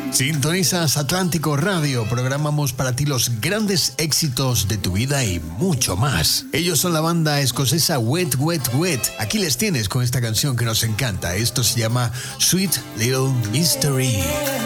Sintonizas Atlántico Radio, programamos para ti los grandes éxitos de tu vida y mucho más. Ellos son la banda escocesa Wet Wet Wet. Aquí les tienes con esta canción que nos encanta. Esto se llama Sweet Little Mystery.